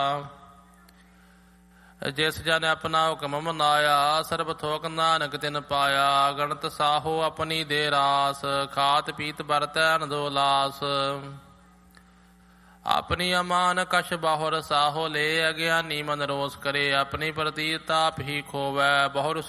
ਜਿਸ ਜਨ ਆਪਣਾ ਹੁਕਮ ਮਨਾਇਆ, ਸਰਬ ਥੋਕ ਨਾਨਕ ਤਿਨ ਪਾਇਆ। ਗਣਤ ਸਾਹੋ ਆਪਣੀ ਦੇ ਰਾਸ, ਖਾਤ ਪੀਤ ਵਰਤੈ ਨ ਦੋ ਲਾਸ। ਆਪਣੀ ਅਮਾਨ ਕਛ ਬਾਹੁਰ ਸਾਹੋ ਲੈ, ਅਗਿਆਨੀ ਮਨ ਰੋਸ ਕਰੇ। ਆਪਣੀ ਪ੍ਰਤੀਤ ਆਪ ਹੀ ਖੋਵੈ, ਬਹੁਰ